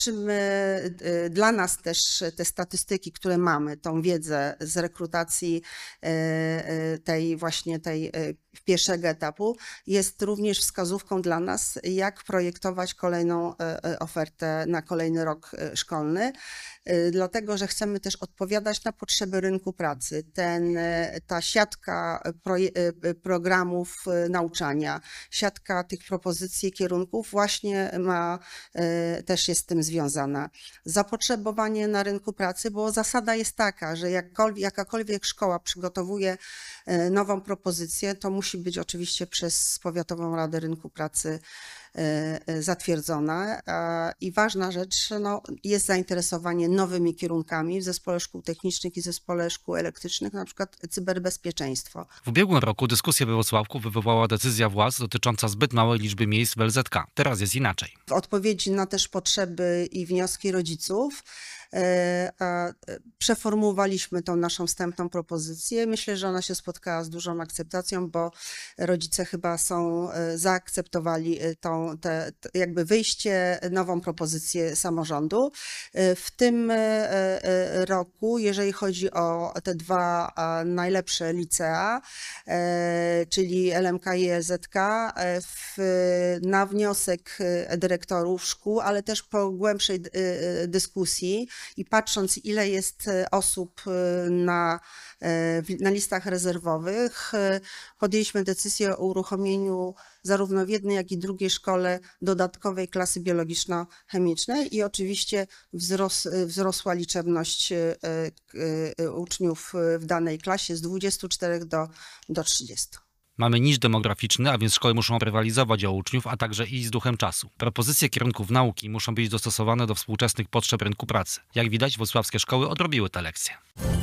Dla nas też te statystyki, które mamy, tą wiedzę z rekrutacji tej pierwszego etapu, jest również wskazówką dla nas, jak projektować kolejną ofertę na kolejny rok szkolny, dlatego że chcemy też odpowiadać na potrzeby rynku pracy. Ta siatka programów nauczania, siatka tych propozycji, kierunków właśnie też jest z tym związana. Zapotrzebowanie na rynku pracy, bo zasada jest taka, że jakakolwiek szkoła przygotowuje nową propozycję, to musi być oczywiście przez Powiatową Radę Rynku Pracy zatwierdzona. I ważna rzecz, jest zainteresowanie nowymi kierunkami w Zespole Szkół Technicznych i Zespole Szkół Elektrycznych, na przykład cyberbezpieczeństwo. W ubiegłym roku dyskusję we Włocławku wywołała decyzja władz dotycząca zbyt małej liczby miejsc w LZK. Teraz jest inaczej. W odpowiedzi na też potrzeby i wnioski rodziców przeformułowaliśmy tą naszą wstępną propozycję. Myślę, że ona się spotkała z dużą akceptacją, bo rodzice chyba zaakceptowali jakby wyjście, nową propozycję samorządu. W tym roku, jeżeli chodzi o te dwa najlepsze licea, czyli LMK i EZK, na wniosek dyrektorów szkół, ale też po głębszej dyskusji i patrząc, ile jest osób na listach rezerwowych, podjęliśmy decyzję o uruchomieniu zarówno w jednej, jak i drugiej szkole dodatkowej klasy biologiczno-chemicznej i oczywiście wzrosła liczebność uczniów w danej klasie z 24 do 30. Mamy niż demograficzny, a więc szkoły muszą rywalizować o uczniów, a także iść z duchem czasu. Propozycje kierunków nauki muszą być dostosowane do współczesnych potrzeb rynku pracy. Jak widać, włocławskie szkoły odrobiły te lekcje.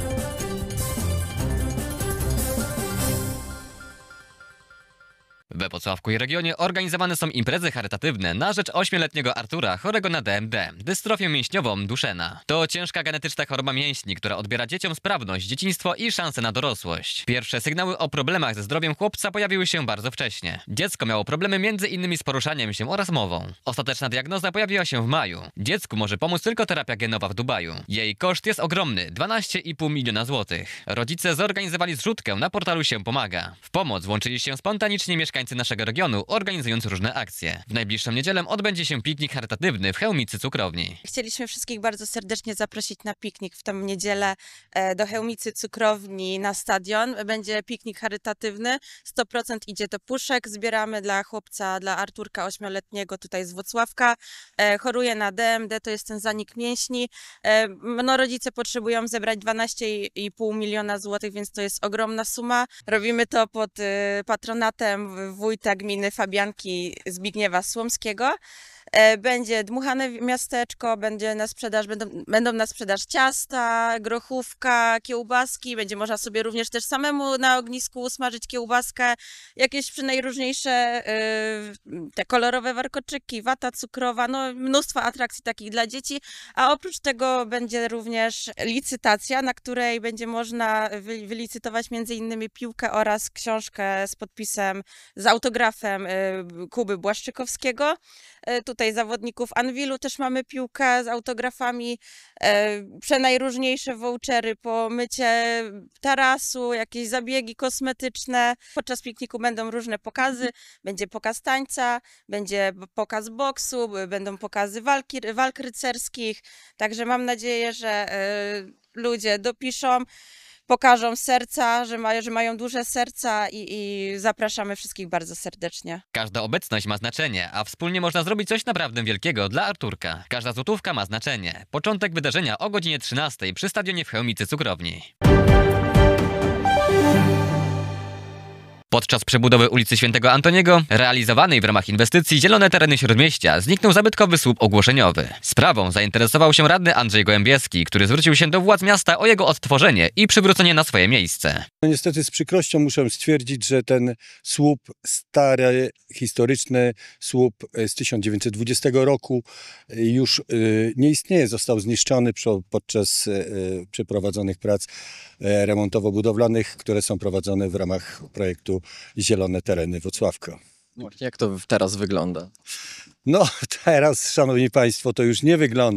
We Włocławku i regionie organizowane są imprezy charytatywne na rzecz 8-letniego Artura, chorego na DMD, dystrofię mięśniową Duchenne. To ciężka genetyczna choroba mięśni, która odbiera dzieciom sprawność, dzieciństwo i szansę na dorosłość. Pierwsze sygnały o problemach ze zdrowiem chłopca pojawiły się bardzo wcześnie. Dziecko miało problemy m.in. z poruszaniem się oraz mową. Ostateczna diagnoza pojawiła się w maju. Dziecku może pomóc tylko terapia genowa w Dubaju. Jej koszt jest ogromny – 12,5 miliona złotych. Rodzice zorganizowali zrzutkę na portalu Się Pomaga. W pomoc włączyli się spontanicznie mieszkańcy naszego regionu, organizując różne akcje. W najbliższą niedzielę odbędzie się piknik charytatywny w Chełmicy Cukrowni. Chcieliśmy wszystkich bardzo serdecznie zaprosić na piknik w tę niedzielę do Chełmicy Cukrowni na stadion. Będzie piknik charytatywny, 100% idzie do puszek. Zbieramy dla chłopca, dla Arturka 8-letniego tutaj z Włocławka. Choruje na DMD, to jest ten zanik mięśni. Rodzice potrzebują zebrać 12,5 miliona złotych, więc to jest ogromna suma. Robimy to pod patronatem wójta gminy Fabianki Zbigniewa Słomskiego. Będzie dmuchane miasteczko, będą na sprzedaż ciasta, grochówka, kiełbaski. Będzie można sobie również też samemu na ognisku usmażyć kiełbaskę. Jakieś przynajróżniejsze te kolorowe warkoczyki, wata cukrowa, mnóstwo atrakcji takich dla dzieci. A oprócz tego będzie również licytacja, na której będzie można wylicytować m.in. piłkę oraz książkę z podpisem, z autografem Kuby Błaszczykowskiego. Tutaj zawodników Anwilu też mamy piłkę z autografami, przenajróżniejsze vouchery po mycie tarasu, jakieś zabiegi kosmetyczne. Podczas pikniku będą różne pokazy, będzie pokaz tańca, będzie pokaz boksu, będą pokazy walk rycerskich, także mam nadzieję, że ludzie dopiszą, pokażą serca, że mają duże serca i zapraszamy wszystkich bardzo serdecznie. Każda obecność ma znaczenie, a wspólnie można zrobić coś naprawdę wielkiego dla Arturka. Każda złotówka ma znaczenie. Początek wydarzenia o godzinie 13 przy stadionie w Chełmicy Cukrowni. Podczas przebudowy ulicy Świętego Antoniego, realizowanej w ramach inwestycji Zielone Tereny Śródmieścia, zniknął zabytkowy słup ogłoszeniowy. Sprawą zainteresował się radny Andrzej Gołębieski, który zwrócił się do władz miasta o jego odtworzenie i przywrócenie na swoje miejsce. Niestety z przykrością muszę stwierdzić, że ten słup stary, historyczny słup z 1920 roku już nie istnieje, został zniszczony podczas przeprowadzonych prac remontowo-budowlanych, które są prowadzone w ramach projektu Zielone Tereny Włocławka. Jak to teraz wygląda? No teraz, szanowni państwo, to już nie wygląda.